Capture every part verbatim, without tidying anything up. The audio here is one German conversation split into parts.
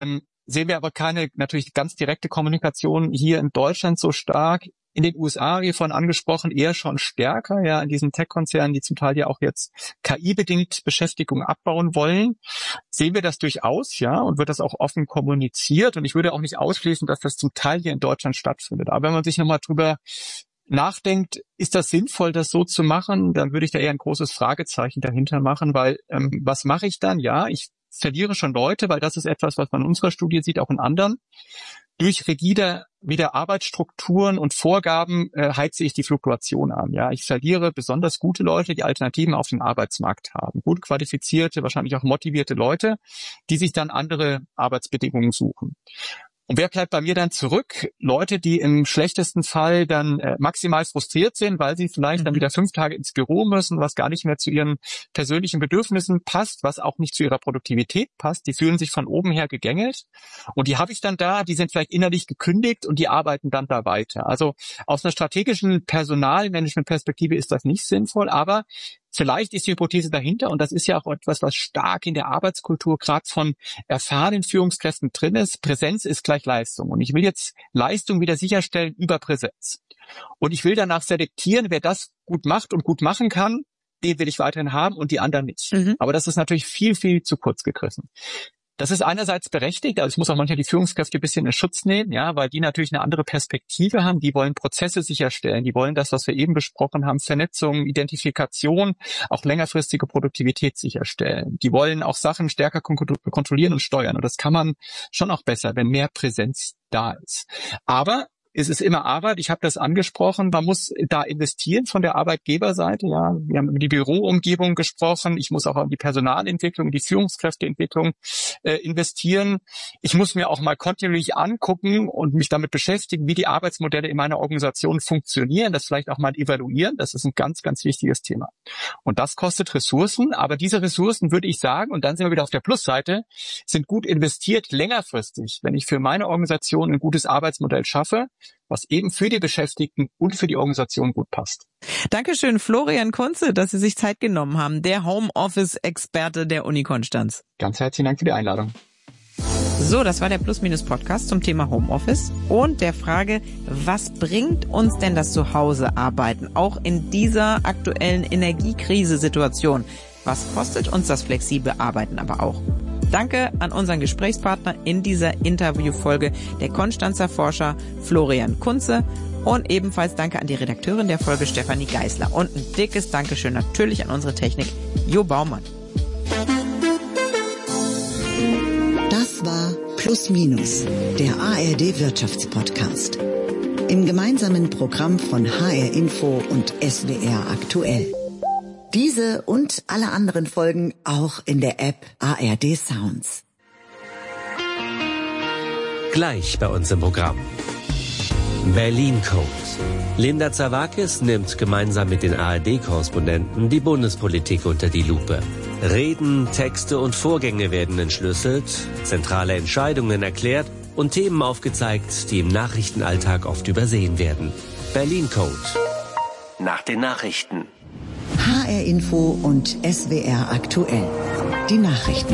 Ähm, sehen wir aber keine natürlich ganz direkte Kommunikation hier in Deutschland so stark. In den U S A, wie vorhin angesprochen, eher schon stärker, ja, in diesen Tech-Konzernen, die zum Teil ja auch jetzt K I-bedingt Beschäftigung abbauen wollen, sehen wir das durchaus, ja, und wird das auch offen kommuniziert. Und ich würde auch nicht ausschließen, dass das zum Teil hier in Deutschland stattfindet. Aber wenn man sich nochmal drüber nachdenkt, ist das sinnvoll, das so zu machen, dann würde ich da eher ein großes Fragezeichen dahinter machen, weil ähm, was mache ich dann? Ja, ich verliere schon Leute, weil das ist etwas, was man in unserer Studie sieht, auch in anderen. Durch rigide wieder Arbeitsstrukturen und Vorgaben äh, heize ich die Fluktuation an. Ja, ich verliere besonders gute Leute, die Alternativen auf dem Arbeitsmarkt haben. Gut qualifizierte, wahrscheinlich auch motivierte Leute, die sich dann andere Arbeitsbedingungen suchen. Und wer bleibt bei mir dann zurück? Leute, die im schlechtesten Fall dann äh, maximal frustriert sind, weil sie vielleicht dann wieder fünf Tage ins Büro müssen, was gar nicht mehr zu ihren persönlichen Bedürfnissen passt, was auch nicht zu ihrer Produktivität passt. Die fühlen sich von oben her gegängelt. Und die habe ich dann da, die sind vielleicht innerlich gekündigt und die arbeiten dann da weiter. Also aus einer strategischen Personalmanagement-Perspektive ist das nicht sinnvoll, aber vielleicht ist die Hypothese dahinter, und das ist ja auch etwas, was stark in der Arbeitskultur gerade von erfahrenen Führungskräften drin ist. Präsenz ist gleich Leistung. Und ich will jetzt Leistung wieder sicherstellen über Präsenz. Und ich will danach selektieren, wer das gut macht und gut machen kann, den will ich weiterhin haben und die anderen nicht. Mhm. Aber das ist natürlich viel, viel zu kurz gegriffen. Das ist einerseits berechtigt, also ich muss auch manchmal die Führungskräfte ein bisschen in Schutz nehmen, ja, weil die natürlich eine andere Perspektive haben, die wollen Prozesse sicherstellen, die wollen das, was wir eben besprochen haben, Vernetzung, Identifikation, auch längerfristige Produktivität sicherstellen. Die wollen auch Sachen stärker kontrollieren und steuern und das kann man schon auch besser, wenn mehr Präsenz da ist. Aber es ist immer Arbeit, ich habe das angesprochen, man muss da investieren von der Arbeitgeberseite. Ja, wir haben über die Büroumgebung gesprochen, ich muss auch an die Personalentwicklung, die Führungskräfteentwicklung äh, investieren. Ich muss mir auch mal kontinuierlich angucken und mich damit beschäftigen, wie die Arbeitsmodelle in meiner Organisation funktionieren, das vielleicht auch mal evaluieren, das ist ein ganz, ganz wichtiges Thema. Und das kostet Ressourcen, aber diese Ressourcen, würde ich sagen, und dann sind wir wieder auf der Plusseite, sind gut investiert längerfristig, wenn ich für meine Organisation ein gutes Arbeitsmodell schaffe, was eben für die Beschäftigten und für die Organisation gut passt. Dankeschön, Florian Kunze, dass Sie sich Zeit genommen haben, der Homeoffice-Experte der Uni Konstanz. Ganz herzlichen Dank für die Einladung. So, das war der Plus-Minus-Podcast zum Thema Homeoffice und der Frage, was bringt uns denn das Zuhause-Arbeiten, auch in dieser aktuellen Energiekrise-Situation? Was kostet uns das flexible Arbeiten aber auch? Danke an unseren Gesprächspartner in dieser Interviewfolge, der Konstanzer Forscher Florian Kunze. Und ebenfalls danke an die Redakteurin der Folge, Stefanie Geisler. Und ein dickes Dankeschön natürlich an unsere Technik, Jo Baumann. Das war Plus Minus, der A R D Wirtschaftspodcast. Im gemeinsamen Programm von H R Info und S W R Aktuell. Diese und alle anderen Folgen auch in der App A R D Sounds. Gleich bei uns im Programm. Berlin Code. Linda Zawakis nimmt gemeinsam mit den A R D-Korrespondenten die Bundespolitik unter die Lupe. Reden, Texte und Vorgänge werden entschlüsselt, zentrale Entscheidungen erklärt und Themen aufgezeigt, die im Nachrichtenalltag oft übersehen werden. Berlin Code. Nach den Nachrichten. H R Info und S W R Aktuell. Die Nachrichten.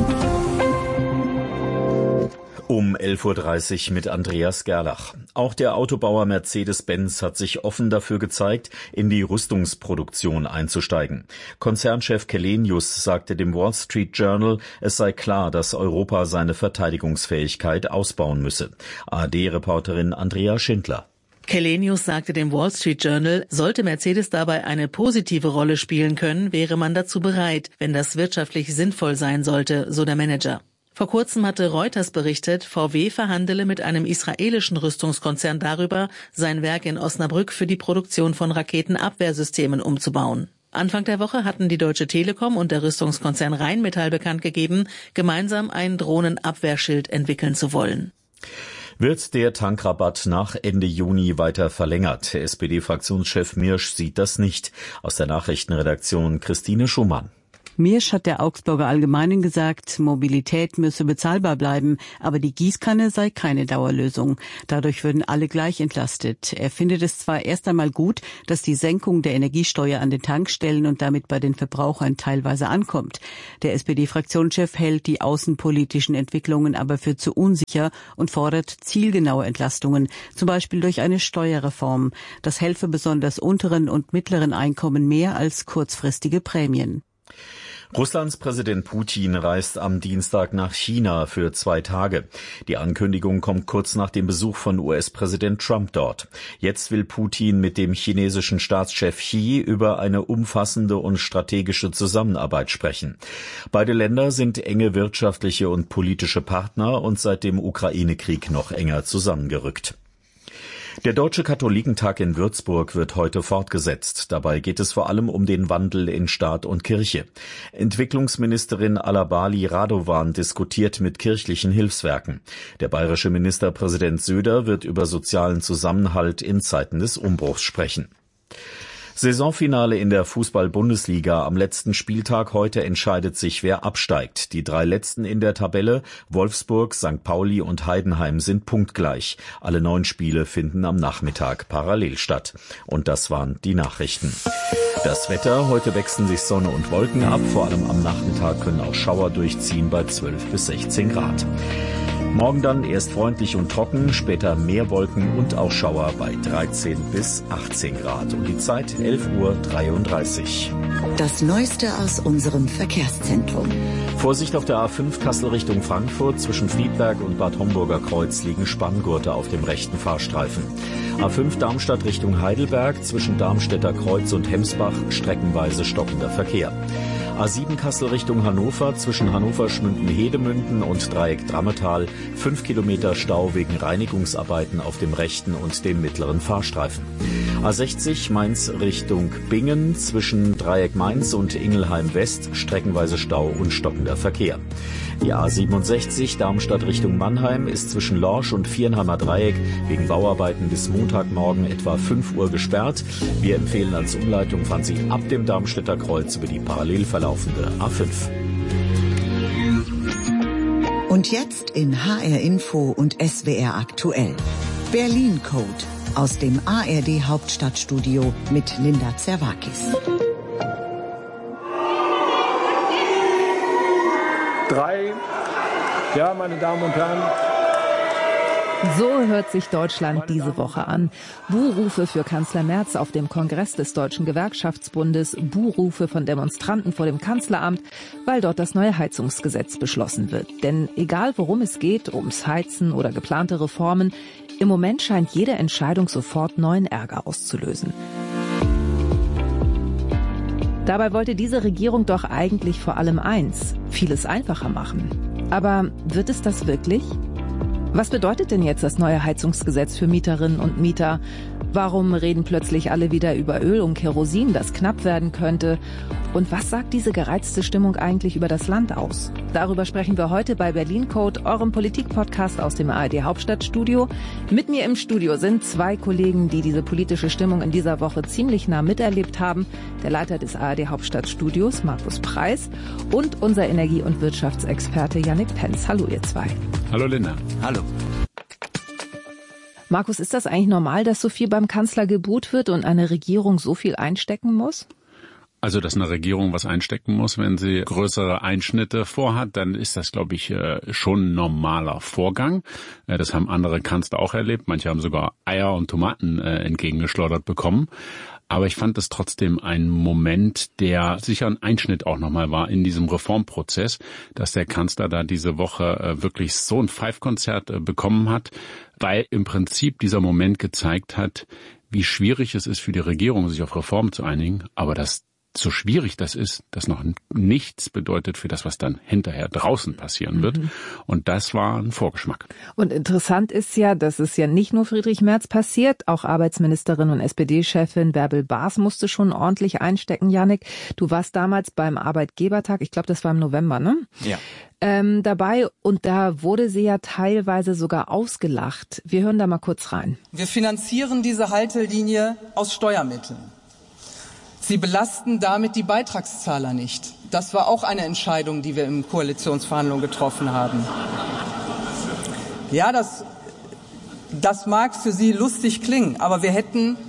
Um elf Uhr dreißig mit Andreas Gerlach. Auch der Autobauer Mercedes-Benz hat sich offen dafür gezeigt, in die Rüstungsproduktion einzusteigen. Konzernchef Källenius sagte dem Wall Street Journal, es sei klar, dass Europa seine Verteidigungsfähigkeit ausbauen müsse. A R D-Reporterin Andrea Schindler. Källenius sagte dem Wall Street Journal, sollte Mercedes dabei eine positive Rolle spielen können, wäre man dazu bereit, wenn das wirtschaftlich sinnvoll sein sollte, so der Manager. Vor kurzem hatte Reuters berichtet, V W verhandele mit einem israelischen Rüstungskonzern darüber, sein Werk in Osnabrück für die Produktion von Raketenabwehrsystemen umzubauen. Anfang der Woche hatten die Deutsche Telekom und der Rüstungskonzern Rheinmetall bekannt gegeben, gemeinsam ein Drohnenabwehrschild entwickeln zu wollen. Wird der Tankrabatt nach Ende Juni weiter verlängert? S P D-Fraktionschef Mirsch sieht das nicht. Aus der Nachrichtenredaktion Christine Schumann. Miersch hat der Augsburger Allgemeinen gesagt, Mobilität müsse bezahlbar bleiben, aber die Gießkanne sei keine Dauerlösung. Dadurch würden alle gleich entlastet. Er findet es zwar erst einmal gut, dass die Senkung der Energiesteuer an den Tankstellen und damit bei den Verbrauchern teilweise ankommt. Der S P D-Fraktionschef hält die außenpolitischen Entwicklungen aber für zu unsicher und fordert zielgenaue Entlastungen, zum Beispiel durch eine Steuerreform. Das helfe besonders unteren und mittleren Einkommen mehr als kurzfristige Prämien. Russlands Präsident Putin reist am Dienstag nach China für zwei Tage. Die Ankündigung kommt kurz nach dem Besuch von U S-Präsident Trump dort. Jetzt will Putin mit dem chinesischen Staatschef Xi über eine umfassende und strategische Zusammenarbeit sprechen. Beide Länder sind enge wirtschaftliche und politische Partner und seit dem Ukraine-Krieg noch enger zusammengerückt. Der Deutsche Katholikentag in Würzburg wird heute fortgesetzt. Dabei geht es vor allem um den Wandel in Staat und Kirche. Entwicklungsministerin Alabali Radovan diskutiert mit kirchlichen Hilfswerken. Der bayerische Ministerpräsident Söder wird über sozialen Zusammenhalt in Zeiten des Umbruchs sprechen. Saisonfinale in der Fußball-Bundesliga. Am letzten Spieltag heute entscheidet sich, wer absteigt. Die drei letzten in der Tabelle, Wolfsburg, Sankt Pauli und Heidenheim, sind punktgleich. Alle neun Spiele finden am Nachmittag parallel statt. Und das waren die Nachrichten. Das Wetter, heute wechseln sich Sonne und Wolken ab. Vor allem am Nachmittag können auch Schauer durchziehen bei zwölf bis sechzehn Grad. Morgen dann erst freundlich und trocken, später mehr Wolken und auch Schauer bei dreizehn bis achtzehn Grad. Und die Zeit elf Uhr dreiunddreißig. Das Neueste aus unserem Verkehrszentrum. Vorsicht auf der A fünf Kassel Richtung Frankfurt. Zwischen Friedberg und Bad Homburger Kreuz liegen Spanngurte auf dem rechten Fahrstreifen. A fünf Darmstadt Richtung Heidelberg. Zwischen Darmstädter Kreuz und Hemsbach streckenweise stockender Verkehr. A sieben Kassel Richtung Hannover, zwischen Hannover-Schmünden-Hedemünden und Dreieck Drammetal, fünf Kilometer Stau wegen Reinigungsarbeiten auf dem rechten und dem mittleren Fahrstreifen. A sechzig Mainz Richtung Bingen, zwischen Dreieck Mainz und Ingelheim West, streckenweise Stau und stockender Verkehr. Die A siebenundsechzig Darmstadt Richtung Mannheim ist zwischen Lorsch und Viernheimer Dreieck wegen Bauarbeiten bis Montagmorgen etwa fünf Uhr gesperrt. Wir empfehlen als Umleitung, fahren Sie ab dem Darmstädter Kreuz über die parallel verlaufende A fünf. Und jetzt in H R Info und S W R aktuell. Berlin Code aus dem A R D Hauptstadtstudio mit Linda Zerwakis. Drei. Ja, meine Damen und Herren. So hört sich Deutschland diese Woche an. Buhrufe für Kanzler Merz auf dem Kongress des Deutschen Gewerkschaftsbundes, Buhrufe von Demonstranten vor dem Kanzleramt, weil dort das neue Heizungsgesetz beschlossen wird. Denn egal worum es geht, ums Heizen oder geplante Reformen, im Moment scheint jede Entscheidung sofort neuen Ärger auszulösen. Dabei wollte diese Regierung doch eigentlich vor allem eins, vieles einfacher machen. Aber wird es das wirklich? Was bedeutet denn jetzt das neue Heizungsgesetz für Mieterinnen und Mieter? Warum reden plötzlich alle wieder über Öl und Kerosin, das knapp werden könnte? Und was sagt diese gereizte Stimmung eigentlich über das Land aus? Darüber sprechen wir heute bei Berlin Code, eurem Politik-Podcast aus dem A R D Hauptstadtstudio. Mit mir im Studio sind zwei Kollegen, die diese politische Stimmung in dieser Woche ziemlich nah miterlebt haben. Der Leiter des A R D Hauptstadtstudios, Markus Preis, und unser Energie- und Wirtschaftsexperte Jannik Penz. Hallo ihr zwei. Hallo Linda. Hallo. Markus, ist das eigentlich normal, dass so viel beim Kanzler gebuht wird und eine Regierung so viel einstecken muss? Also, dass eine Regierung was einstecken muss, wenn sie größere Einschnitte vorhat, dann ist das, glaube ich, schon ein normaler Vorgang. Das haben andere Kanzler auch erlebt. Manche haben sogar Eier und Tomaten entgegengeschleudert bekommen. Aber ich fand es trotzdem ein Moment, der sicher ein Einschnitt auch nochmal war in diesem Reformprozess, dass der Kanzler da diese Woche wirklich so ein Pfeifkonzert bekommen hat, weil im Prinzip dieser Moment gezeigt hat, wie schwierig es ist für die Regierung, sich auf Reformen zu einigen, aber dass so schwierig das ist, das noch nichts bedeutet für das, was dann hinterher draußen passieren wird. Mhm. Und das war ein Vorgeschmack. Und interessant ist ja, dass es ja nicht nur Friedrich Merz passiert, auch Arbeitsministerin und S P D-Chefin Bärbel Baas musste schon ordentlich einstecken, Jannik. Du warst damals beim Arbeitgebertag, ich glaube, das war im November, ne? Ja. Ähm, dabei, und da wurde sie ja teilweise sogar ausgelacht. Wir hören da mal kurz rein. Wir finanzieren diese Haltelinie aus Steuermitteln. Sie belasten damit die Beitragszahler nicht. Das war auch eine Entscheidung, die wir in Koalitionsverhandlungen getroffen haben. Ja, das, das mag für Sie lustig klingen, aber wir hätten,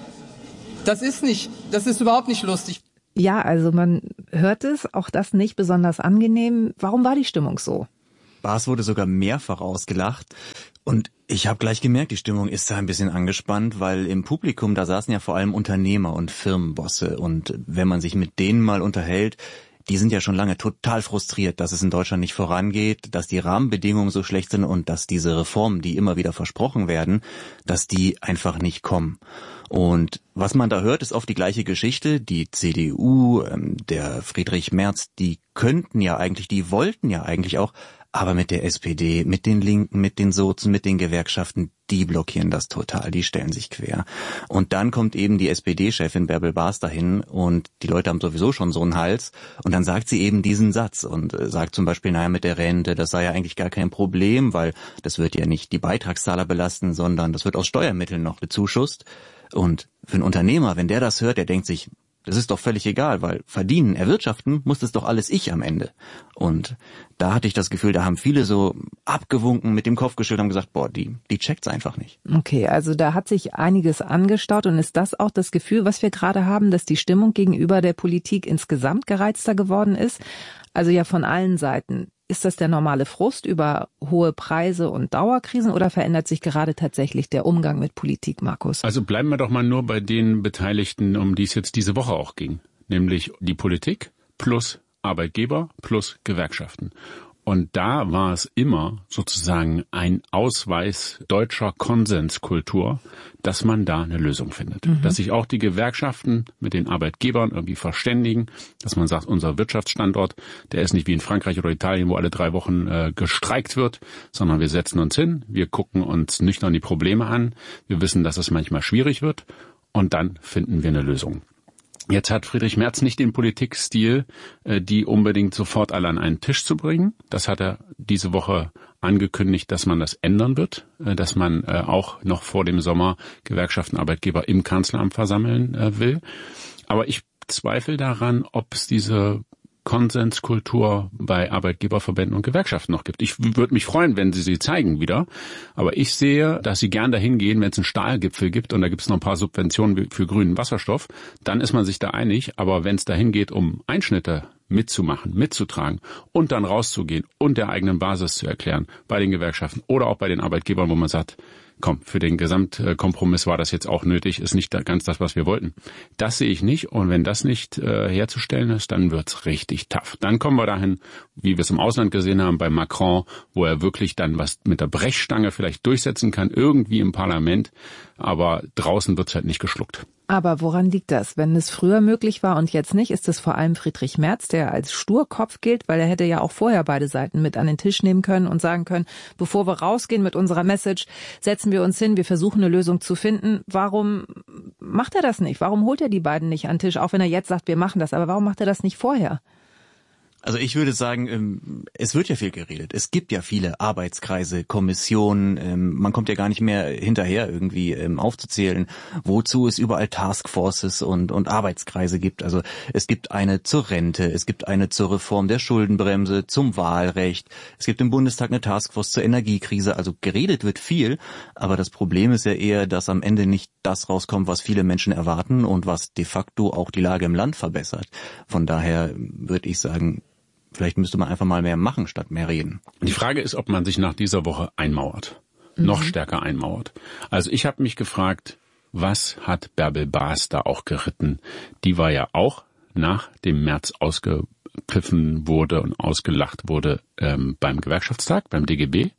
das ist nicht, das ist überhaupt nicht lustig. Ja, also man hört es, auch das nicht besonders angenehm. Warum war die Stimmung so? Baas wurde sogar mehrfach ausgelacht. Und ich habe gleich gemerkt, die Stimmung ist da ein bisschen angespannt, weil im Publikum, da saßen ja vor allem Unternehmer und Firmenbosse. Und wenn man sich mit denen mal unterhält, die sind ja schon lange total frustriert, dass es in Deutschland nicht vorangeht, dass die Rahmenbedingungen so schlecht sind und dass diese Reformen, die immer wieder versprochen werden, dass die einfach nicht kommen. Und was man da hört, ist oft die gleiche Geschichte. Die C D U, der Friedrich Merz, die könnten ja eigentlich, die wollten ja eigentlich auch, aber mit der S P D, mit den Linken, mit den Sozen, mit den Gewerkschaften, die blockieren das total, die stellen sich quer. Und dann kommt eben die S P D-Chefin Bärbel Baas dahin und die Leute haben sowieso schon so einen Hals und dann sagt sie eben diesen Satz und sagt zum Beispiel, naja, mit der Rente, das sei ja eigentlich gar kein Problem, weil das wird ja nicht die Beitragszahler belasten, sondern das wird aus Steuermitteln noch bezuschusst. Und für einen Unternehmer, wenn der das hört, der denkt sich, das ist doch völlig egal, weil verdienen, erwirtschaften muss das doch alles ich am Ende. Und da hatte ich das Gefühl, da haben viele so abgewunken, mit dem Kopf geschüttelt, haben gesagt, boah, die, die checkt's einfach nicht. Okay, also da hat sich einiges angestaut und ist das auch das Gefühl, was wir gerade haben, dass die Stimmung gegenüber der Politik insgesamt gereizter geworden ist? Also ja von allen Seiten. Ist das der normale Frust über hohe Preise und Dauerkrisen oder verändert sich gerade tatsächlich der Umgang mit Politik, Markus? Also bleiben wir doch mal nur bei den Beteiligten, um die es jetzt diese Woche auch ging. Nämlich die Politik plus Arbeitgeber plus Gewerkschaften. Und da war es immer sozusagen ein Ausweis deutscher Konsenskultur, dass man da eine Lösung findet. Mhm. Dass sich auch die Gewerkschaften mit den Arbeitgebern irgendwie verständigen, dass man sagt, unser Wirtschaftsstandort, der ist nicht wie in Frankreich oder Italien, wo alle drei Wochen äh, gestreikt wird, sondern wir setzen uns hin, wir gucken uns nüchtern die Probleme an, wir wissen, dass es manchmal schwierig wird und dann finden wir eine Lösung. Jetzt hat Friedrich Merz nicht den Politikstil, die unbedingt sofort alle an einen Tisch zu bringen. Das hat er diese Woche angekündigt, dass man das ändern wird, dass man auch noch vor dem Sommer Gewerkschaften, Arbeitgeber im Kanzleramt versammeln will. Aber ich zweifle daran, ob es diese Konsenskultur bei Arbeitgeberverbänden und Gewerkschaften noch gibt. Ich würde mich freuen, wenn sie sie zeigen wieder. Aber ich sehe, dass sie gern dahin gehen, wenn es einen Stahlgipfel gibt und da gibt es noch ein paar Subventionen für grünen Wasserstoff, dann ist man sich da einig. Aber wenn es dahin geht, um Einschnitte mitzumachen, mitzutragen und dann rauszugehen und der eigenen Basis zu erklären bei den Gewerkschaften oder auch bei den Arbeitgebern, wo man sagt, komm, für den Gesamtkompromiss war das jetzt auch nötig, ist nicht ganz das, was wir wollten. Das sehe ich nicht und wenn das nicht äh, herzustellen ist, dann wird's richtig tough. Dann kommen wir dahin, wie wir es im Ausland gesehen haben, bei Macron, wo er wirklich dann was mit der Brechstange vielleicht durchsetzen kann, irgendwie im Parlament, aber draußen wird's halt nicht geschluckt. Aber woran liegt das? Wenn es früher möglich war und jetzt nicht, ist es vor allem Friedrich Merz, der als Sturkopf gilt, weil er hätte ja auch vorher beide Seiten mit an den Tisch nehmen können und sagen können, bevor wir rausgehen mit unserer Message, setzen wir uns hin, wir versuchen eine Lösung zu finden. Warum macht er das nicht? Warum holt er die beiden nicht an den Tisch? Auch wenn er jetzt sagt, wir machen das, aber warum macht er das nicht vorher? Also ich würde sagen, es wird ja viel geredet. Es gibt ja viele Arbeitskreise, Kommissionen. Man kommt ja gar nicht mehr hinterher, irgendwie aufzuzählen, wozu es überall Taskforces und, und Arbeitskreise gibt. Also es gibt eine zur Rente, es gibt eine zur Reform der Schuldenbremse, zum Wahlrecht. Es gibt im Bundestag eine Taskforce zur Energiekrise. Also geredet wird viel, aber das Problem ist ja eher, dass am Ende nicht das rauskommt, was viele Menschen erwarten und was de facto auch die Lage im Land verbessert. Von daher würde ich sagen, vielleicht müsste man einfach mal mehr machen, statt mehr reden. Die Frage ist, ob man sich nach dieser Woche einmauert. Mhm. Noch stärker einmauert. Also ich habe mich gefragt, was hat Bärbel Baas da auch geritten? Die war ja auch nach dem März ausgepfiffen wurde und ausgelacht wurde ähm, beim Gewerkschaftstag, beim D G B.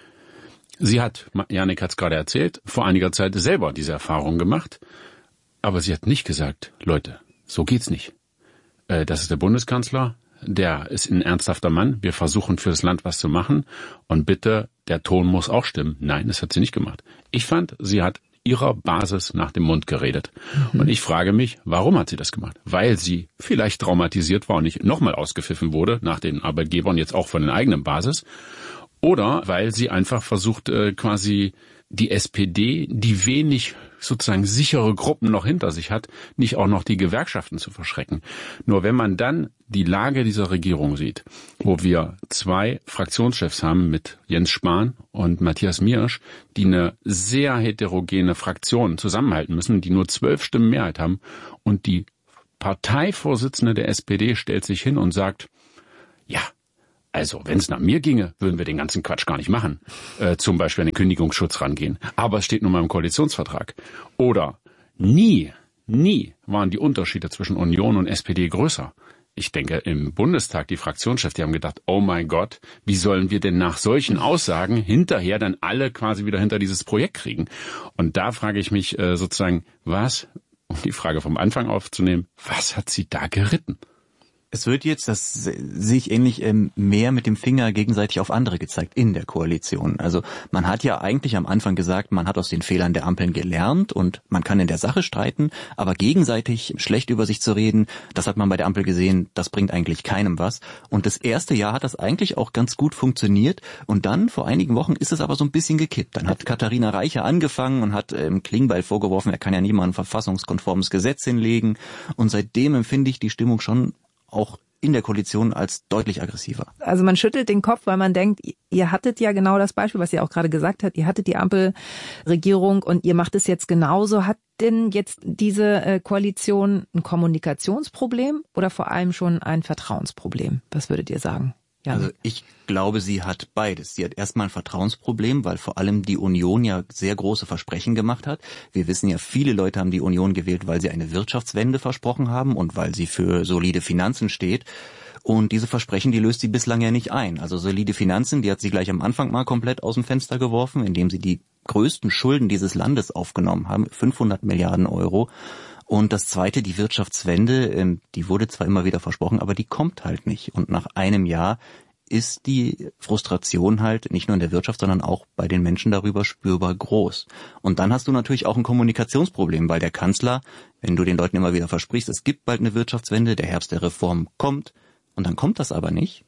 Sie hat, Jannik hat es gerade erzählt, vor einiger Zeit selber diese Erfahrung gemacht. Aber sie hat nicht gesagt, Leute, so geht's nicht. Äh, das ist der Bundeskanzler. Der ist ein ernsthafter Mann. Wir versuchen für das Land was zu machen. Und bitte, der Ton muss auch stimmen. Nein, das hat sie nicht gemacht. Ich fand, sie hat ihrer Basis nach dem Mund geredet. Mhm. Und ich frage mich, warum hat sie das gemacht? Weil sie vielleicht traumatisiert war und nicht nochmal ausgepfiffen wurde nach den Arbeitgebern, jetzt auch von der eigenen Basis. Oder weil sie einfach versucht, quasi die S P D, die wenig sozusagen sichere Gruppen noch hinter sich hat, nicht auch noch die Gewerkschaften zu verschrecken. Nur wenn man dann die Lage dieser Regierung sieht, wo wir zwei Fraktionschefs haben mit Jens Spahn und Matthias Miersch, die eine sehr heterogene Fraktion zusammenhalten müssen, die nur zwölf Stimmen Mehrheit haben, und die Parteivorsitzende der S P D stellt sich hin und sagt, ja, also wenn es nach mir ginge, würden wir den ganzen Quatsch gar nicht machen. Äh, zum Beispiel an den Kündigungsschutz rangehen. Aber es steht nun mal im Koalitionsvertrag. Oder nie, nie waren die Unterschiede zwischen Union und S P D größer. Ich denke, im Bundestag, die Fraktionschefs, die haben gedacht, oh mein Gott, wie sollen wir denn nach solchen Aussagen hinterher dann alle quasi wieder hinter dieses Projekt kriegen? Und da frage ich mich äh, sozusagen, was, um die Frage vom Anfang aufzunehmen, was hat sie da geritten? Es wird jetzt, das sehe ich ähnlich, mehr mit dem Finger gegenseitig auf andere gezeigt in der Koalition. Also man hat ja eigentlich am Anfang gesagt, man hat aus den Fehlern der Ampeln gelernt und man kann in der Sache streiten, aber gegenseitig schlecht über sich zu reden, das hat man bei der Ampel gesehen, das bringt eigentlich keinem was. Und das erste Jahr hat das eigentlich auch ganz gut funktioniert und dann, vor einigen Wochen, ist es aber so ein bisschen gekippt. Dann hat Katharina Reiche angefangen und hat ähm, Klingbeil vorgeworfen, er kann ja niemand ein verfassungskonformes Gesetz hinlegen, und seitdem empfinde ich die Stimmung schon auch in der Koalition als deutlich aggressiver. Also man schüttelt den Kopf, weil man denkt, ihr hattet ja genau das Beispiel, was ihr auch gerade gesagt habt, ihr hattet die Ampelregierung und ihr macht es jetzt genauso. Hat denn jetzt diese Koalition ein Kommunikationsproblem oder vor allem schon ein Vertrauensproblem? Was würdet ihr sagen? Ja. Also ich glaube, sie hat beides. Sie hat erstmal ein Vertrauensproblem, weil vor allem die Union ja sehr große Versprechen gemacht hat. Wir wissen ja, viele Leute haben die Union gewählt, weil sie eine Wirtschaftswende versprochen haben und weil sie für solide Finanzen steht. Und diese Versprechen, die löst sie bislang ja nicht ein. Also solide Finanzen, die hat sie gleich am Anfang mal komplett aus dem Fenster geworfen, indem sie die größten Schulden dieses Landes aufgenommen haben, fünfhundert Milliarden Euro. Und das Zweite, die Wirtschaftswende, die wurde zwar immer wieder versprochen, aber die kommt halt nicht. Und nach einem Jahr ist die Frustration halt nicht nur in der Wirtschaft, sondern auch bei den Menschen darüber spürbar groß. Und dann hast du natürlich auch ein Kommunikationsproblem, weil der Kanzler, wenn du den Leuten immer wieder versprichst, es gibt bald eine Wirtschaftswende, der Herbst der Reform kommt, und dann kommt das aber nicht,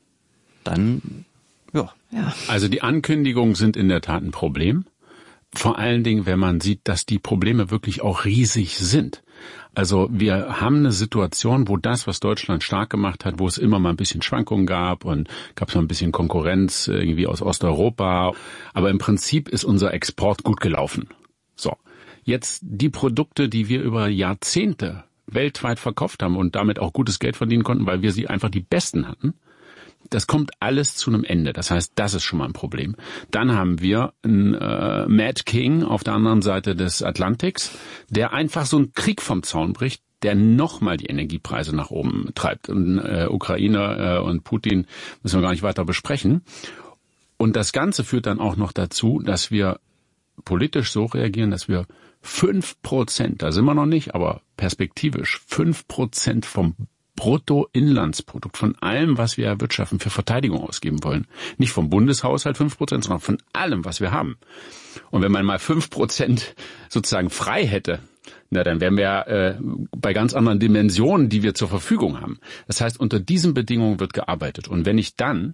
dann, ja. ja. Also die Ankündigungen sind in der Tat ein Problem. Vor allen Dingen, wenn man sieht, dass die Probleme wirklich auch riesig sind. Also wir haben eine Situation, wo das, was Deutschland stark gemacht hat, wo es immer mal ein bisschen Schwankungen gab und gab es mal ein bisschen Konkurrenz irgendwie aus Osteuropa. Aber im Prinzip ist unser Export gut gelaufen. So, jetzt die Produkte, die wir über Jahrzehnte weltweit verkauft haben und damit auch gutes Geld verdienen konnten, weil wir sie einfach die besten hatten. Das kommt alles zu einem Ende. Das heißt, das ist schon mal ein Problem. Dann haben wir einen äh, Mad King auf der anderen Seite des Atlantiks, der einfach so einen Krieg vom Zaun bricht, der nochmal die Energiepreise nach oben treibt. Und äh, Ukraine äh, und Putin müssen wir gar nicht weiter besprechen. Und das Ganze führt dann auch noch dazu, dass wir politisch so reagieren, dass wir fünf Prozent, da sind wir noch nicht, aber perspektivisch fünf Prozent vom Bruttoinlandsprodukt, von allem, was wir erwirtschaften, für Verteidigung ausgeben wollen. Nicht vom Bundeshaushalt fünf Prozent, sondern von allem, was wir haben. Und wenn man mal fünf Prozent sozusagen frei hätte, na, dann wären wir äh, bei ganz anderen Dimensionen, die wir zur Verfügung haben. Das heißt, unter diesen Bedingungen wird gearbeitet. Und wenn ich dann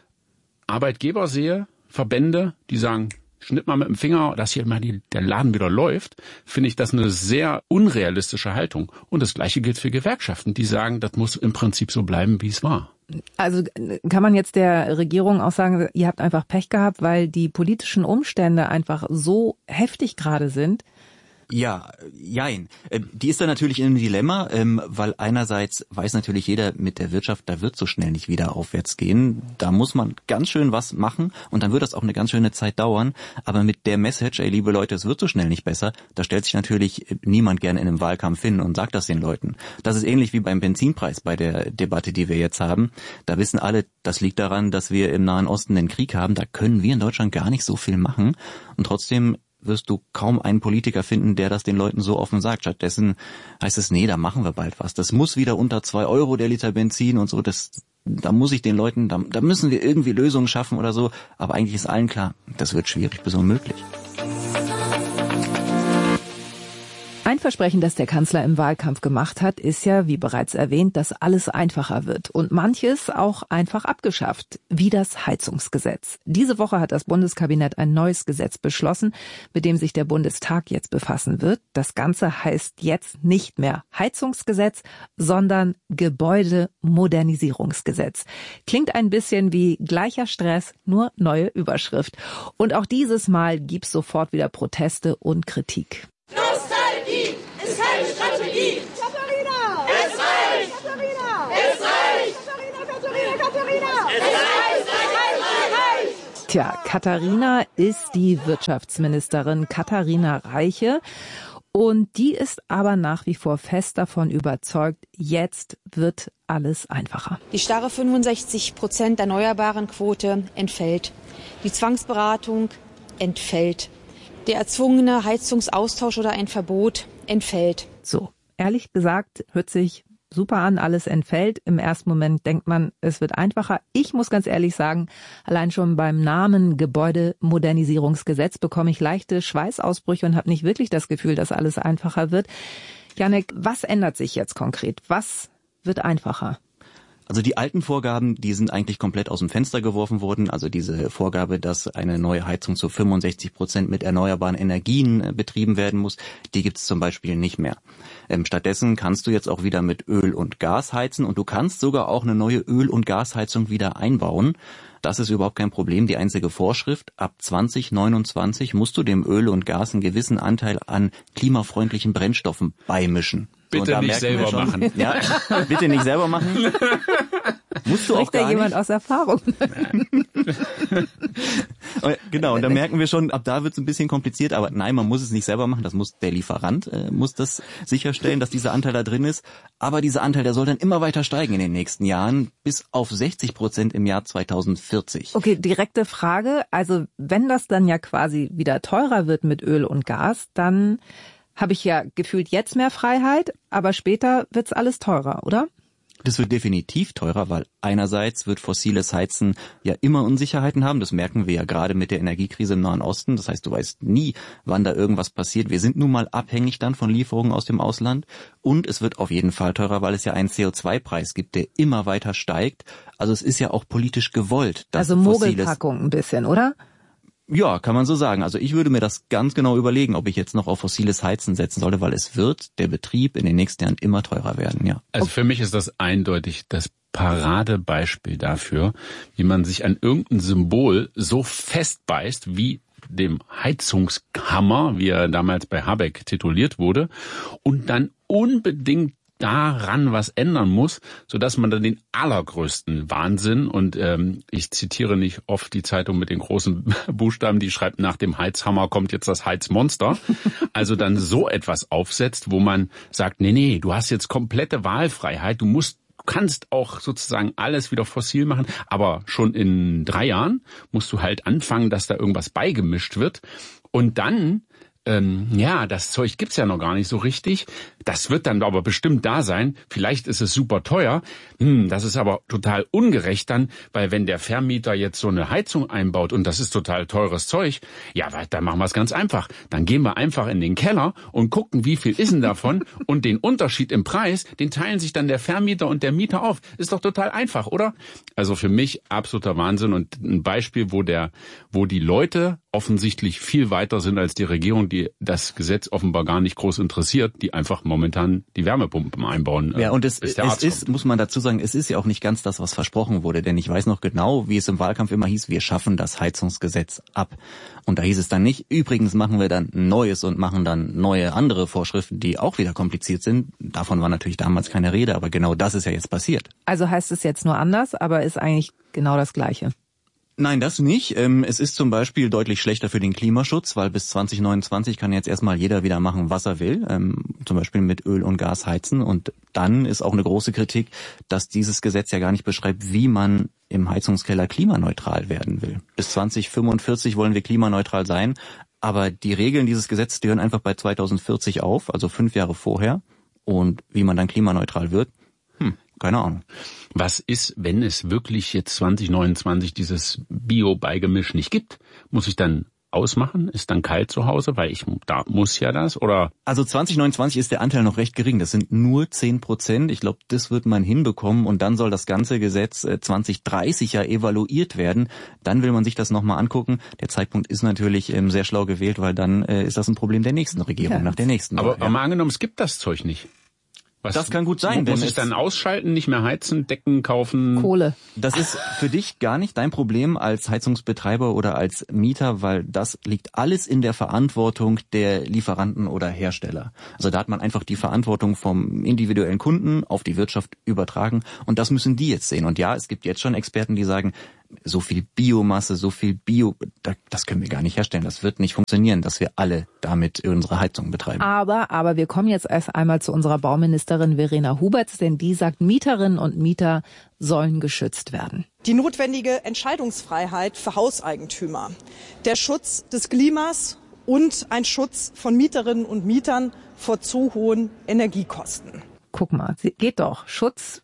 Arbeitgeber sehe, Verbände, die sagen, schnipp mal mit dem Finger, dass hier mal die, der Laden wieder läuft, finde ich das eine sehr unrealistische Haltung. Und das Gleiche gilt für Gewerkschaften, die sagen, das muss im Prinzip so bleiben, wie es war. Also kann man jetzt der Regierung auch sagen, ihr habt einfach Pech gehabt, weil die politischen Umstände einfach so heftig gerade sind? Ja, jein. Die ist da natürlich in einem Dilemma, weil einerseits weiß natürlich jeder, mit der Wirtschaft, da wird so schnell nicht wieder aufwärts gehen. Da muss man ganz schön was machen und dann wird das auch eine ganz schöne Zeit dauern. Aber mit der Message, ey liebe Leute, es wird so schnell nicht besser, da stellt sich natürlich niemand gerne in einem Wahlkampf hin und sagt das den Leuten. Das ist ähnlich wie beim Benzinpreis bei der Debatte, die wir jetzt haben. Da wissen alle, das liegt daran, dass wir im Nahen Osten den Krieg haben. Da können wir in Deutschland gar nicht so viel machen. Und trotzdem wirst du kaum einen Politiker finden, der das den Leuten so offen sagt. Stattdessen heißt es, nee, da machen wir bald was. Das muss wieder unter zwei Euro der Liter Benzin und so. Das, da muss ich den Leuten, da, da müssen wir irgendwie Lösungen schaffen oder so. Aber eigentlich ist allen klar, das wird schwierig bis unmöglich. Ein Versprechen, das der Kanzler im Wahlkampf gemacht hat, ist ja, wie bereits erwähnt, dass alles einfacher wird und manches auch einfach abgeschafft, wie das Heizungsgesetz. Diese Woche hat das Bundeskabinett ein neues Gesetz beschlossen, mit dem sich der Bundestag jetzt befassen wird. Das Ganze heißt jetzt nicht mehr Heizungsgesetz, sondern Gebäudemodernisierungsgesetz. Klingt ein bisschen wie gleicher Stress, nur neue Überschrift. Und auch dieses Mal gibt's sofort wieder Proteste und Kritik. Nostalgie ist keine Strategie. Katharina! Es reicht! Katharina! Es reicht! Katharina, Katharina, Katharina! Es reicht! Es reicht! Es reicht! Tja, Katharina ist die Wirtschaftsministerin Katharina Reiche. Und die ist aber nach wie vor fest davon überzeugt, jetzt wird alles einfacher. Die starre fünfundsechzig Prozent erneuerbaren Quote entfällt. Die Zwangsberatung entfällt. Der erzwungene Heizungsaustausch oder ein Verbot entfällt. So, ehrlich gesagt, hört sich super an, alles entfällt. Im ersten Moment denkt man, es wird einfacher. Ich muss ganz ehrlich sagen, allein schon beim Namen Gebäudemodernisierungsgesetz bekomme ich leichte Schweißausbrüche und habe nicht wirklich das Gefühl, dass alles einfacher wird. Jannik, was ändert sich jetzt konkret? Was wird einfacher? Also die alten Vorgaben, die sind eigentlich komplett aus dem Fenster geworfen worden. Also diese Vorgabe, dass eine neue Heizung zu fünfundsechzig Prozent mit erneuerbaren Energien betrieben werden muss, die gibt es zum Beispiel nicht mehr. Ähm, stattdessen kannst du jetzt auch wieder mit Öl und Gas heizen und du kannst sogar auch eine neue Öl- und Gasheizung wieder einbauen. Das ist überhaupt kein Problem. Die einzige Vorschrift, ab zwanzig neunundzwanzig musst du dem Öl und Gas einen gewissen Anteil an klimafreundlichen Brennstoffen beimischen. Bitte so, nicht selber schon, machen. Ja, bitte nicht selber machen. Musst du auch gar da jemand nicht. aus Erfahrung. Genau, und da merken wir schon, ab da wird es ein bisschen kompliziert, aber nein, man muss es nicht selber machen, das muss der Lieferant, äh, muss das sicherstellen, dass dieser Anteil da drin ist. Aber dieser Anteil, der soll dann immer weiter steigen in den nächsten Jahren, bis auf sechzig Prozent im Jahr zweitausendvierzig. Okay, direkte Frage. Also wenn das dann ja quasi wieder teurer wird mit Öl und Gas, dann habe ich ja gefühlt jetzt mehr Freiheit, aber später wird's alles teurer, oder? Das wird definitiv teurer, weil einerseits wird fossiles Heizen ja immer Unsicherheiten haben. Das merken wir ja gerade mit der Energiekrise im Nahen Osten. Das heißt, du weißt nie, wann da irgendwas passiert. Wir sind nun mal abhängig dann von Lieferungen aus dem Ausland. Und es wird auf jeden Fall teurer, weil es ja einen C O zwei Preis gibt, der immer weiter steigt. Also es ist ja auch politisch gewollt. Dass also Mogelpackung ein bisschen, oder? Ja, kann man so sagen. Also ich würde mir das ganz genau überlegen, ob ich jetzt noch auf fossiles Heizen setzen sollte, weil es wird der Betrieb in den nächsten Jahren immer teurer werden, ja. Also für mich ist das eindeutig das Paradebeispiel dafür, wie man sich an irgendein Symbol so festbeißt wie dem Heizungshammer, wie er damals bei Habeck tituliert wurde, und dann unbedingt daran was ändern muss, sodass man dann den allergrößten Wahnsinn, und ähm, ich zitiere nicht oft die Zeitung mit den großen Buchstaben, die schreibt, nach dem Heizhammer kommt jetzt das Heizmonster, also dann so etwas aufsetzt, wo man sagt, nee, nee, du hast jetzt komplette Wahlfreiheit, du musst Du kannst auch sozusagen alles wieder fossil machen, aber schon in drei Jahren musst du halt anfangen, dass da irgendwas beigemischt wird, und dann Ähm, ja, das Zeug gibt's ja noch gar nicht so richtig. Das wird dann aber bestimmt da sein. Vielleicht ist es super teuer. Hm, das ist aber total ungerecht dann, weil wenn der Vermieter jetzt so eine Heizung einbaut und das ist total teures Zeug, ja, dann machen wir es ganz einfach. Dann gehen wir einfach in den Keller und gucken, wie viel ist denn davon, und den Unterschied im Preis, den teilen sich dann der Vermieter und der Mieter auf. Ist doch total einfach, oder? Also für mich absoluter Wahnsinn und ein Beispiel, wo der, wo die Leute offensichtlich viel weiter sind als die Regierung, die das Gesetz offenbar gar nicht groß interessiert, die einfach momentan die Wärmepumpen einbauen. Ja, und es, es ist, muss man dazu sagen, es ist ja auch nicht ganz das, was versprochen wurde, denn ich weiß noch genau, wie es im Wahlkampf immer hieß, wir schaffen das Heizungsgesetz ab. Und da hieß es dann nicht, übrigens machen wir dann ein neues und machen dann neue andere Vorschriften, die auch wieder kompliziert sind. Davon war natürlich damals keine Rede, aber genau das ist ja jetzt passiert. Also heißt es jetzt nur anders, aber ist eigentlich genau das Gleiche. Nein, das nicht. Es ist zum Beispiel deutlich schlechter für den Klimaschutz, weil bis zwanzig neunundzwanzig kann jetzt erstmal jeder wieder machen, was er will, zum Beispiel mit Öl und Gas heizen. Und dann ist auch eine große Kritik, dass dieses Gesetz ja gar nicht beschreibt, wie man im Heizungskeller klimaneutral werden will. Bis zwanzig fünfundvierzig wollen wir klimaneutral sein, aber die Regeln dieses Gesetzes, die hören einfach bei zweitausendvierzig auf, also fünf Jahre vorher. Und wie man dann klimaneutral wird, hm, keine Ahnung. Was ist, wenn es wirklich jetzt zwanzig neunundzwanzig dieses Bio-Beigemisch nicht gibt? Muss ich dann ausmachen? Ist dann kalt zu Hause, weil ich da muss ja das, oder? Also zwanzig neunundzwanzig ist der Anteil noch recht gering. Das sind nur zehn Prozent. Ich glaube, das wird man hinbekommen und dann soll das ganze Gesetz zwanzig dreißig ja evaluiert werden. Dann will man sich das nochmal angucken. Der Zeitpunkt ist natürlich ähm, sehr schlau gewählt, weil dann äh, ist das ein Problem der nächsten Regierung, ja. nach der nächsten. Aber, Wahl, ja. aber mal angenommen, es gibt das Zeug nicht. Was, das kann gut sein. Muss ich dann ausschalten, nicht mehr heizen, Decken kaufen? Kohle. Das ist für dich gar nicht dein Problem als Heizungsbetreiber oder als Mieter, weil das liegt alles in der Verantwortung der Lieferanten oder Hersteller. Also da hat man einfach die Verantwortung vom individuellen Kunden auf die Wirtschaft übertragen und das müssen die jetzt sehen. Und ja, es gibt jetzt schon Experten, die sagen, so viel Biomasse, so viel Bio, das können wir gar nicht herstellen. Das wird nicht funktionieren, dass wir alle damit unsere Heizung betreiben. Aber, aber wir kommen jetzt erst einmal zu unserer Bauministerin Verena Huberts, denn die sagt, Mieterinnen und Mieter sollen geschützt werden. Die notwendige Entscheidungsfreiheit für Hauseigentümer, der Schutz des Klimas und ein Schutz von Mieterinnen und Mietern vor zu hohen Energiekosten. Guck mal, geht doch. Schutz,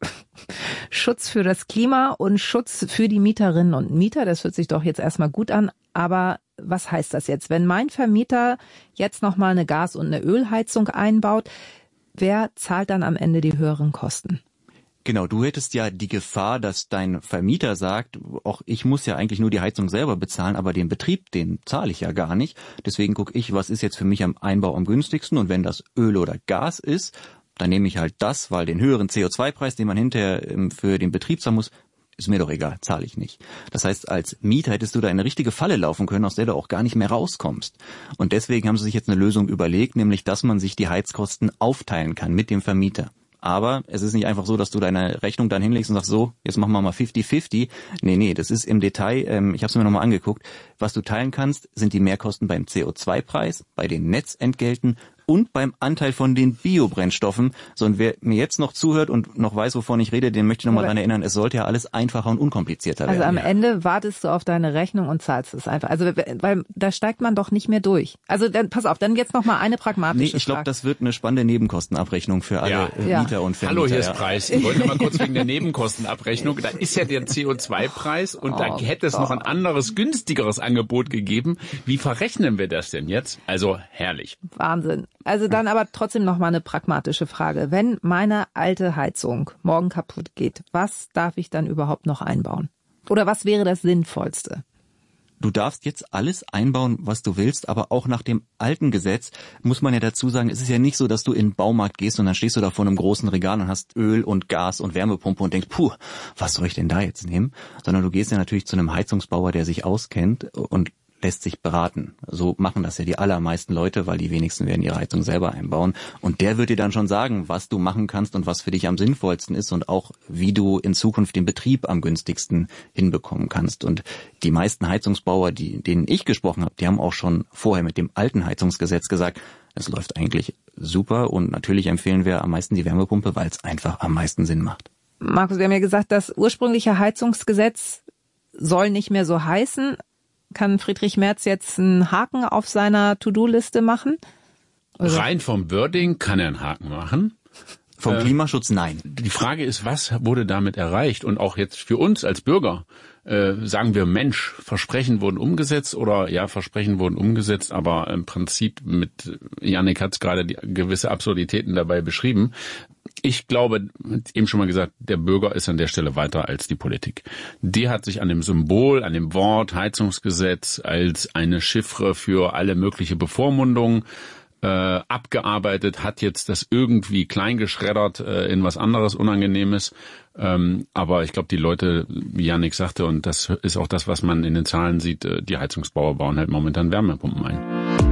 Schutz für das Klima und Schutz für die Mieterinnen und Mieter. Das hört sich doch jetzt erstmal gut an. Aber was heißt das jetzt? Wenn mein Vermieter jetzt nochmal eine Gas- und eine Ölheizung einbaut, wer zahlt dann am Ende die höheren Kosten? Genau, du hättest ja die Gefahr, dass dein Vermieter sagt, auch ich muss ja eigentlich nur die Heizung selber bezahlen, aber den Betrieb, den zahle ich ja gar nicht. Deswegen gucke ich, was ist jetzt für mich am Einbau am günstigsten. Und wenn das Öl oder Gas ist, dann nehme ich halt das, weil den höheren C O zwei Preis, den man hinterher für den Betrieb zahlen muss, ist mir doch egal, zahle ich nicht. Das heißt, als Mieter hättest du da eine richtige Falle laufen können, aus der du auch gar nicht mehr rauskommst. Und deswegen haben sie sich jetzt eine Lösung überlegt, nämlich, dass man sich die Heizkosten aufteilen kann mit dem Vermieter. Aber es ist nicht einfach so, dass du deine Rechnung dann hinlegst und sagst, so, jetzt machen wir mal fifty fifty. Nee, nee, das ist im Detail, ähm, ich habe es mir nochmal angeguckt, was du teilen kannst, sind die Mehrkosten beim C O zwei Preis, bei den Netzentgelten und beim Anteil von den Biobrennstoffen. So, und wer mir jetzt noch zuhört und noch weiß, wovon ich rede, den möchte ich nochmal daran erinnern, es sollte ja alles einfacher und unkomplizierter werden. Also am Ende wartest du auf deine Rechnung und zahlst es einfach. Also weil da steigt man doch nicht mehr durch. Also dann pass auf, dann jetzt nochmal eine pragmatische Frage. Nee, ich glaube, das wird eine spannende Nebenkostenabrechnung für alle ja. Mieter ja. und Vermieter. Hallo, hier ist Preis. Ich wollte mal kurz wegen der Nebenkostenabrechnung. Da ist ja der C O zwei Preis und oh, da hätte es noch ein anderes, günstigeres Angebot gegeben. Wie verrechnen wir das denn jetzt? Also herrlich. Wahnsinn. Also dann aber trotzdem noch mal eine pragmatische Frage. Wenn meine alte Heizung morgen kaputt geht, was darf ich dann überhaupt noch einbauen? Oder was wäre das Sinnvollste? Du darfst jetzt alles einbauen, was du willst, aber auch nach dem alten Gesetz muss man ja dazu sagen, es ist ja nicht so, dass du in den Baumarkt gehst und dann stehst du da vor einem großen Regal und hast Öl und Gas und Wärmepumpe und denkst, puh, was soll ich denn da jetzt nehmen? Sondern du gehst ja natürlich zu einem Heizungsbauer, der sich auskennt und lässt sich beraten. So machen das ja die allermeisten Leute, weil die wenigsten werden ihre Heizung selber einbauen. Und der wird dir dann schon sagen, was du machen kannst und was für dich am sinnvollsten ist und auch, wie du in Zukunft den Betrieb am günstigsten hinbekommen kannst. Und die meisten Heizungsbauer, die, denen ich gesprochen habe, die haben auch schon vorher mit dem alten Heizungsgesetz gesagt, es läuft eigentlich super und natürlich empfehlen wir am meisten die Wärmepumpe, weil es einfach am meisten Sinn macht. Markus, wir haben ja gesagt, das ursprüngliche Heizungsgesetz soll nicht mehr so heißen. Kann Friedrich Merz jetzt einen Haken auf seiner To-Do-Liste machen? Also rein vom Wording kann er einen Haken machen. Vom äh, Klimaschutz nein. Die Frage ist, was wurde damit erreicht? Und auch jetzt für uns als Bürger, äh, sagen wir, Mensch, Versprechen wurden umgesetzt oder ja, Versprechen wurden umgesetzt, aber im Prinzip mit, Jannik hat es gerade die gewisse Absurditäten dabei beschrieben. Ich glaube, eben schon mal gesagt, der Bürger ist an der Stelle weiter als die Politik. Die hat sich an dem Symbol, an dem Wort Heizungsgesetz als eine Chiffre für alle mögliche Bevormundung äh, abgearbeitet, hat jetzt das irgendwie kleingeschreddert äh, in was anderes Unangenehmes. Ähm, aber ich glaube, die Leute, wie Jannik sagte, und das ist auch das, was man in den Zahlen sieht, äh, die Heizungsbauer bauen halt momentan Wärmepumpen ein.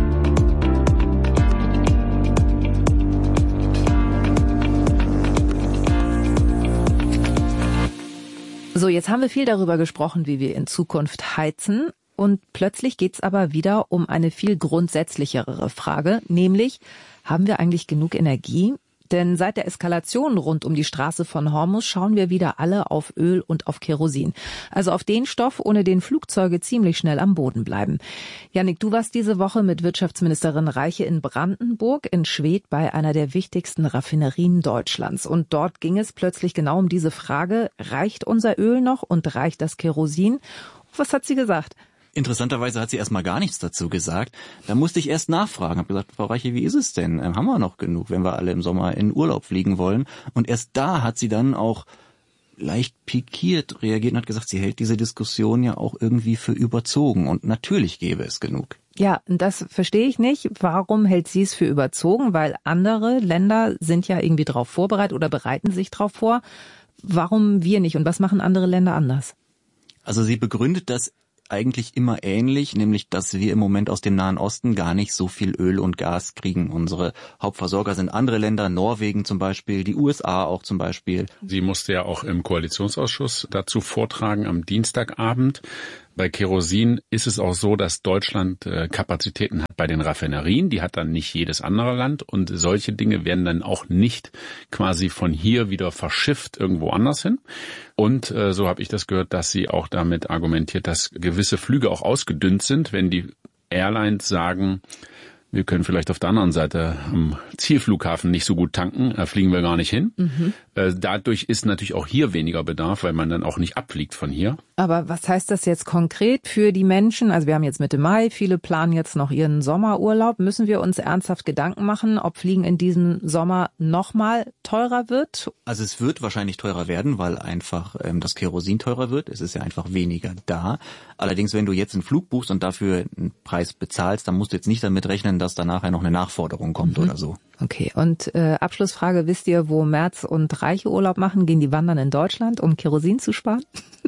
So, jetzt haben wir viel darüber gesprochen, wie wir in Zukunft heizen. Und plötzlich geht's aber wieder um eine viel grundsätzlichere Frage, nämlich, haben wir eigentlich genug Energie? Denn seit der Eskalation rund um die Straße von Hormuz schauen wir wieder alle auf Öl und auf Kerosin. Also auf den Stoff, ohne den Flugzeuge ziemlich schnell am Boden bleiben. Jannik, du warst diese Woche mit Wirtschaftsministerin Reiche in Brandenburg in Schwedt bei einer der wichtigsten Raffinerien Deutschlands. Und dort ging es plötzlich genau um diese Frage, reicht unser Öl noch und reicht das Kerosin? Was hat sie gesagt? Interessanterweise hat sie erstmal gar nichts dazu gesagt. Da musste ich erst nachfragen. Habe gesagt, Frau Reiche, wie ist es denn? Ähm, haben wir noch genug, wenn wir alle im Sommer in Urlaub fliegen wollen? Und erst da hat sie dann auch leicht pikiert reagiert und hat gesagt, sie hält diese Diskussion ja auch irgendwie für überzogen. Und natürlich gäbe es genug. Ja, das verstehe ich nicht. Warum hält sie es für überzogen? Weil andere Länder sind ja irgendwie darauf vorbereitet oder bereiten sich darauf vor. Warum wir nicht? Und was machen andere Länder anders? Also sie begründet das eigentlich immer ähnlich, nämlich dass wir im Moment aus dem Nahen Osten gar nicht so viel Öl und Gas kriegen. Unsere Hauptversorger sind andere Länder, Norwegen zum Beispiel, die U S A auch zum Beispiel. Sie musste ja auch im Koalitionsausschuss dazu vortragen am Dienstagabend. Bei Kerosin ist es auch so, dass Deutschland äh, Kapazitäten hat bei den Raffinerien. Die hat dann nicht jedes andere Land. Und solche Dinge werden dann auch nicht quasi von hier wieder verschifft irgendwo anders hin. Und äh, so habe ich das gehört, dass sie auch damit argumentiert, dass gewisse Flüge auch ausgedünnt sind, wenn die Airlines sagen, wir können vielleicht auf der anderen Seite am Zielflughafen nicht so gut tanken, da fliegen wir gar nicht hin. Mhm. Äh, dadurch ist natürlich auch hier weniger Bedarf, weil man dann auch nicht abfliegt von hier. Aber was heißt das jetzt konkret für die Menschen? Also wir haben jetzt Mitte Mai, viele planen jetzt noch ihren Sommerurlaub. Müssen wir uns ernsthaft Gedanken machen, ob Fliegen in diesem Sommer nochmal teurer wird? Also es wird wahrscheinlich teurer werden, weil einfach ähm, das Kerosin teurer wird. Es ist ja einfach weniger da. Allerdings, wenn du jetzt einen Flug buchst und dafür einen Preis bezahlst, dann musst du jetzt nicht damit rechnen, dass da nachher noch eine Nachforderung kommt mhm. oder so. Okay, und äh, Abschlussfrage, wisst ihr, wo Merz und Reiche Urlaub machen? Gehen die wandern in Deutschland, um Kerosin zu sparen?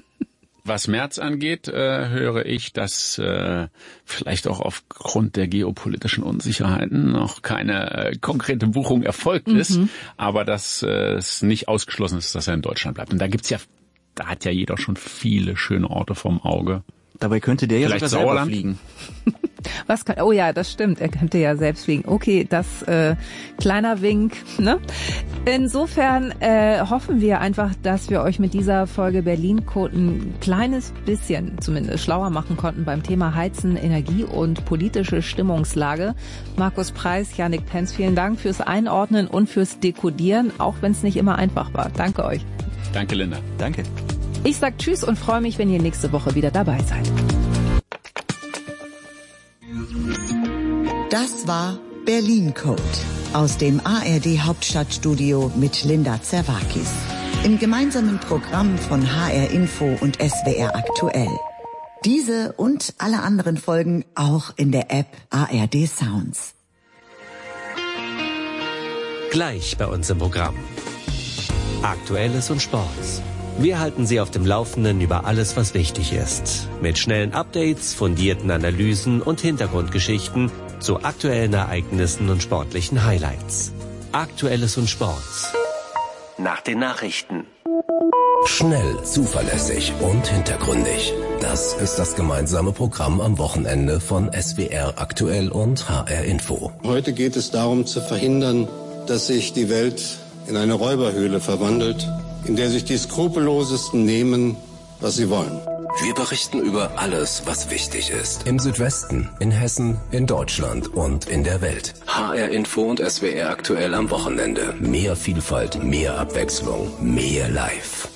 Was Merz angeht, äh, höre ich, dass äh, vielleicht auch aufgrund der geopolitischen Unsicherheiten noch keine äh, konkrete Buchung erfolgt mhm. ist, aber dass äh, es nicht ausgeschlossen ist, dass er in Deutschland bleibt. Und da gibt's ja, da hat ja jeder schon viele schöne Orte vom Auge. Dabei könnte der ja vielleicht sogar selber fliegen. Was kann, oh ja, das stimmt, er könnte ja selbst fliegen. Okay, das äh, kleiner Wink. Ne? Insofern äh, hoffen wir einfach, dass wir euch mit dieser Folge Berlin Code ein kleines bisschen zumindest schlauer machen konnten beim Thema Heizen, Energie und politische Stimmungslage. Markus Preiß, Jannik Penz, vielen Dank fürs Einordnen und fürs Dekodieren, auch wenn es nicht immer einfach war. Danke euch. Danke, Linda. Danke. Ich sag Tschüss und freue mich, wenn ihr nächste Woche wieder dabei seid. Das war Berlin Code aus dem A R D Hauptstadtstudio mit Linda Zerwakis. Im gemeinsamen Programm von H R Info und S W R Aktuell. Diese und alle anderen Folgen auch in der App A R D Sounds. Gleich bei uns im Programm. Aktuelles und Sports. Wir halten Sie auf dem Laufenden über alles, was wichtig ist. Mit schnellen Updates, fundierten Analysen und Hintergrundgeschichten zu aktuellen Ereignissen und sportlichen Highlights. Aktuelles und Sports. Nach den Nachrichten. Schnell, zuverlässig und hintergründig. Das ist das gemeinsame Programm am Wochenende von S W R Aktuell und H R Info. Heute geht es darum zu verhindern, dass sich die Welt in eine Räuberhöhle verwandelt, in der sich die Skrupellosesten nehmen, was sie wollen. Wir berichten über alles, was wichtig ist. Im Südwesten, in Hessen, in Deutschland und in der Welt. H R Info und S W R Aktuell am Wochenende. Mehr Vielfalt, mehr Abwechslung, mehr Live.